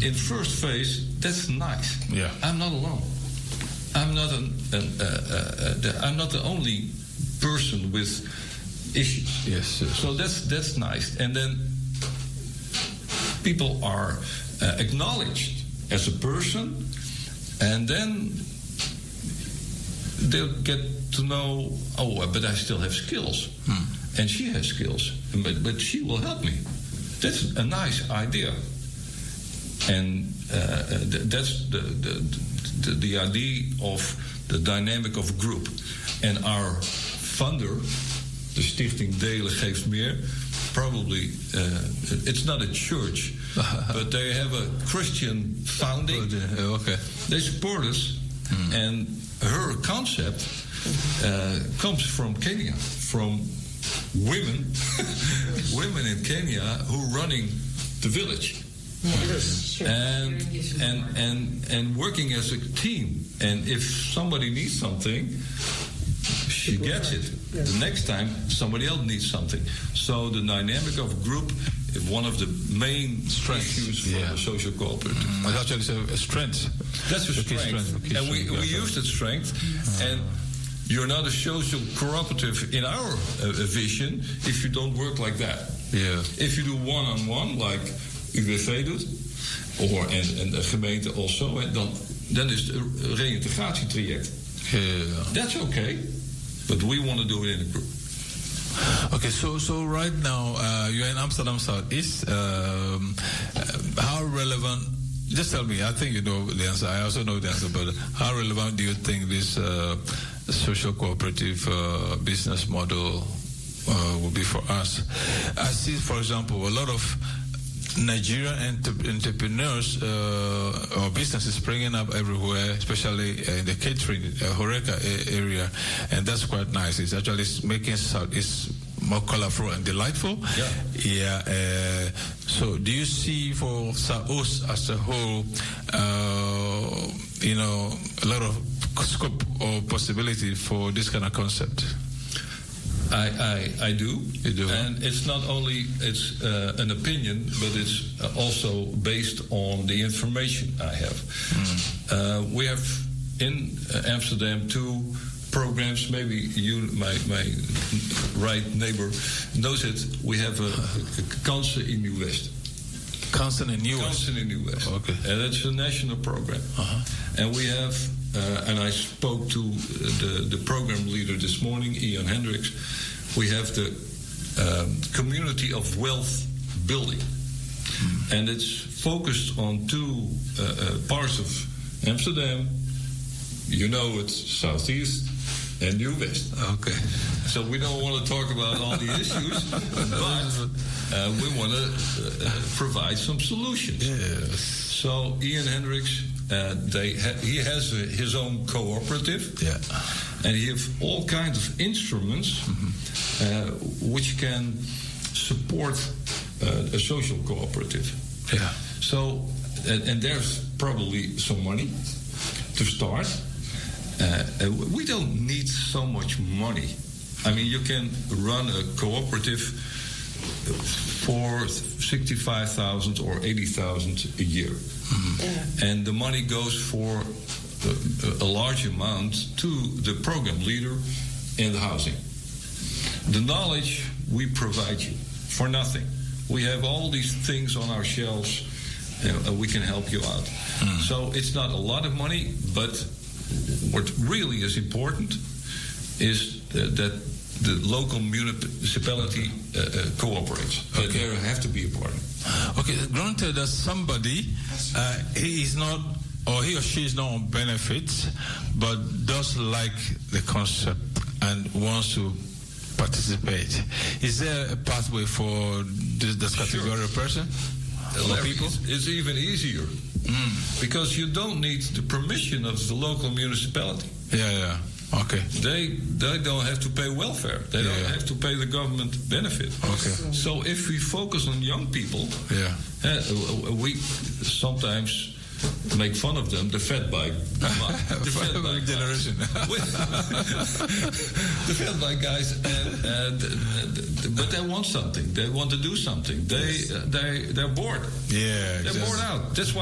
in first phase, that's nice. Yeah. I'm not alone. I'm not I'm not the only person with issues. Yes. So that's nice. And then people are acknowledged as a person, and then they'll get to know, but I still have skills. And she has skills, but she will help me. That's a nice idea. And that's the idea of the dynamic of a group. And our funder, the Stichting Delen Geeft Meer, probably, it's not a church, but they have a Christian founding. Okay. They support us, and her concept comes from Kenya, from women in Kenya who are running the village. Yes, sure. And working as a team. And if somebody needs something, she gets it. Yes. The next time, somebody else needs something. So the dynamic of a group is one of the main issues for the social cooperative. It's actually a strength. That's a strength. And we use that strength. And you're not a social cooperative in our vision if you don't work like that. Yeah. If you do one-on-one, like UWV doet, en de gemeente also, dan is het een reïntegratietraject. Yeah. That's okay, but we want to do it in a group. Okay, so right now you're in Amsterdam Southeast. How relevant? Just tell me. I think you know the answer. I also know the answer, but how relevant do you think this social cooperative business model will be for us? I see, for example, a lot of Nigerian entrepreneurs or businesses springing up everywhere, especially in the catering Horeca area, and that's quite nice. It's actually making Southeast more colorful and delightful. Yeah. So, do you see for Southeast as a whole, a lot of scope or possibility for this kind of concept? I do. You do, and it's not only an opinion, but it's also based on the information I have. We have in Amsterdam 2 programs. Maybe you, my right neighbor, knows it. We have a Kansen in New West. Kansen in New West. Kansen in New West. Okay. And it's a national program. And we have. And I spoke to the program leader this morning, Ian Hendricks. We have the community of wealth building. And it's focused on 2 parts of Amsterdam. You know, it's Southeast and New West. Okay. So we don't want to talk about all the issues, but we want to provide some solutions. Yes. So Ian Hendricks, he has his own cooperative, and he has all kinds of instruments which can support a social cooperative. Yeah. So, and there's probably some money to start. We don't need so much money. I mean, you can run a cooperative for 65,000 or 80,000 a year. And the money goes for a large amount to the program leader and the housing. The knowledge we provide you for nothing. We have all these things on our shelves, and we can help you out. So it's not a lot of money, but what really is important is that the local municipality cooperates. Okay. They have to be a part. Okay, granted that somebody he is not, or he or she is not on benefits, but does like the concept and wants to participate. Is there a pathway for this category of person? Or people? It's even easier because you don't need the permission of the local municipality. Yeah. Okay. They don't have to pay welfare. They don't have to pay the government benefit. Okay. So if we focus on young people, we sometimes make fun of them. The fat bike. The fat bike generation. The fat bike guys, but they want something. They want to do something. They're bored. Yeah. They're bored out. That's why.